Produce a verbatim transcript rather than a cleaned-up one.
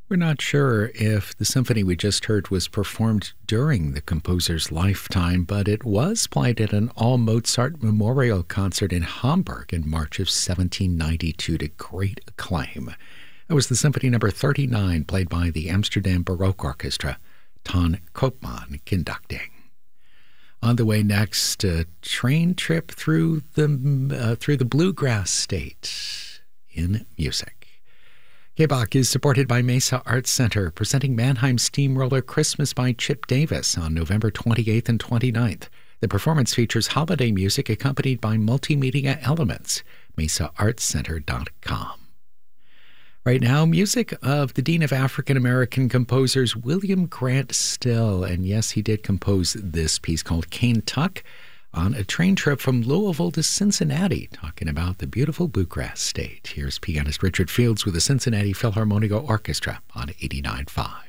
We're not sure if the symphony we just heard was performed during the composer's lifetime, but it was played at an all-Mozart memorial concert in Hamburg in March of seventeen ninety-two to great acclaim. That was the Symphony Number thirty-nine, played by the Amsterdam Baroque Orchestra, Ton Koopman conducting. On the way next, a train trip through the uh, through the bluegrass state in music. K B O C is supported by Mesa Arts Center, presenting Mannheim Steamroller Christmas by Chip Davis on November twenty-eighth and twenty-ninth. The performance features holiday music accompanied by multimedia elements. mesa arts center dot com. Right now, music of the Dean of African American Composers, William Grant Still. And yes, he did compose this piece called Cane Tuck on a train trip from Louisville to Cincinnati, talking about the beautiful bluegrass state. Here's pianist Richard Fields with the Cincinnati Philharmonic Orchestra on eighty-nine point five.